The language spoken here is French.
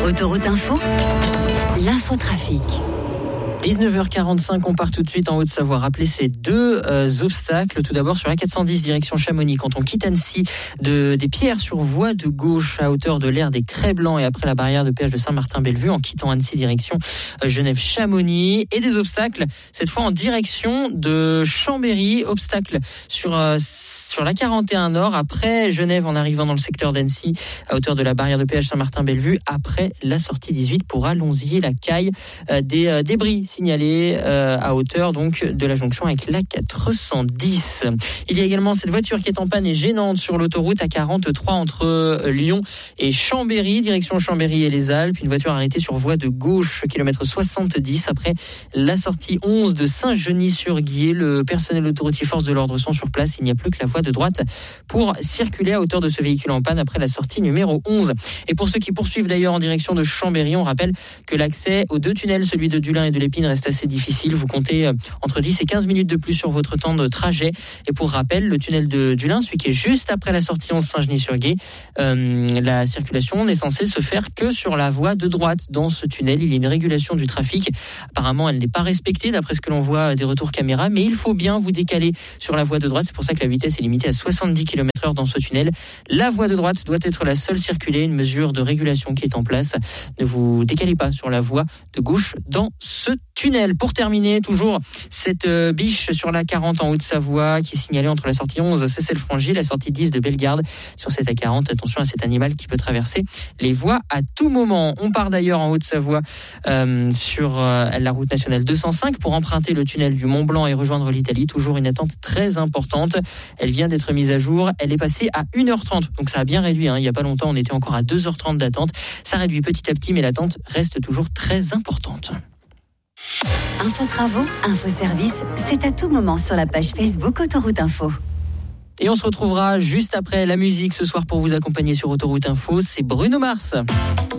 Autoroute Info, l'infotrafic. 19h45, on part tout de suite en Haute-Savoie. Rappelez ces deux obstacles. Tout d'abord sur la 410 direction Chamonix. Quand on quitte Annecy, des pierres sur voie de gauche à hauteur de l'aire des Crêts Blancs et après la barrière de péage de Saint-Martin-Bellevue en quittant Annecy direction Genève-Chamonix. Et des obstacles, cette fois en direction de Chambéry. Obstacle sur la 41 Nord après Genève en arrivant dans le secteur d'Annecy à hauteur de la barrière de péage Saint-Martin-Bellevue après la sortie 18 pour Allonzier la Caille. Des débris signalé à hauteur donc de la jonction avec la 410. Il y a également cette voiture qui est en panne et gênante sur l'autoroute A43 entre Lyon et Chambéry, direction Chambéry et les Alpes. Une voiture arrêtée sur voie de gauche, kilomètre 70 après la sortie 11 de Saint-Genis-sur-Guiers. Le personnel autoroutier force de l'ordre sont sur place. Il n'y a plus que la voie de droite pour circuler à hauteur de ce véhicule en panne après la sortie numéro 11. Et pour ceux qui poursuivent d'ailleurs en direction de Chambéry, on rappelle que l'accès aux deux tunnels, celui de Dulin et de l'Épine, reste assez difficile. Vous comptez entre 10 et 15 minutes de plus sur votre temps de trajet. Et pour rappel, le tunnel de Dulin, celui qui est juste après la sortie 11 Saint-Genis-sur-Guiers, la circulation n'est censée se faire que sur la voie de droite. Dans ce tunnel, il y a une régulation du trafic. Apparemment, elle n'est pas respectée d'après ce que l'on voit des retours caméra, mais il faut bien vous décaler sur la voie de droite. C'est pour ça que la vitesse est limitée à 70 km/h dans ce tunnel. La voie de droite doit être la seule circulée, une mesure de régulation qui est en place. Ne vous décalez pas sur la voie de gauche dans ce tunnel. Pour terminer, toujours cette biche sur la 40 en Haute-Savoie qui est signalée entre la sortie 11 à Cessel-Frangy et la sortie 10 de Bellegarde. Sur cette A40, attention à cet animal qui peut traverser les voies à tout moment. On part d'ailleurs en Haute-Savoie sur la route nationale 205 pour emprunter le tunnel du Mont-Blanc et rejoindre l'Italie. Toujours une attente très importante. Elle vient d'être mise à jour. Elle est passée à 1h30. Donc ça a bien réduit. Il n'y a pas longtemps, on était encore à 2h30 d'attente. Ça réduit petit à petit, mais l'attente reste toujours très importante. Info Travaux, Info Service, c'est à tout moment sur la page Facebook Autoroute Info. Et on se retrouvera juste après la musique ce soir pour vous accompagner sur Autoroute Info. C'est Bruno Mars.